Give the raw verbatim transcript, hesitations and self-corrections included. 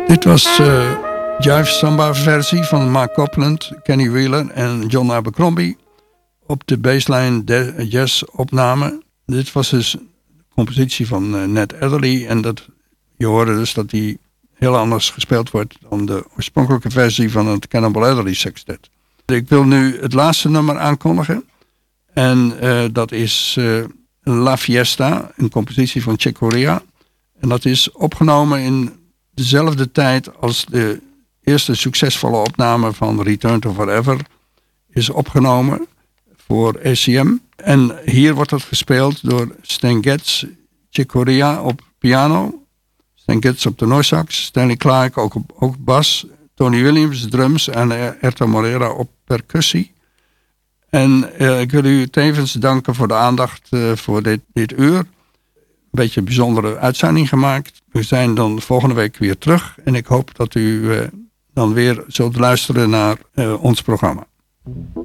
Dit was de uh, Jive Samba versie van Mark Copland, Kenny Wheeler en John Abercrombie op de baseline de jazz opname. Dit was dus een compositie van uh, Ned Adderley en dat, je hoorde dus dat die heel anders gespeeld wordt dan de oorspronkelijke versie van het Cannonball Adderley Sextet. Ik wil nu het laatste nummer aankondigen en uh, dat is uh, La Fiesta, een compositie van Chick Corea. En dat is opgenomen in dezelfde tijd als de eerste succesvolle opname van Return to Forever is opgenomen voor A C M. En hier wordt het gespeeld door Stan Getz, Chick Corea op piano, Stan Getz op tenorsax, Stanley Clarke ook op ook bas, Tony Williams drums en Erto Moreira op percussie. En uh, ik wil u tevens danken voor de aandacht uh, voor dit, dit uur. Een beetje een bijzondere uitzending gemaakt. We zijn dan volgende week weer terug. En ik hoop dat u uh, dan weer zult luisteren naar uh, ons programma.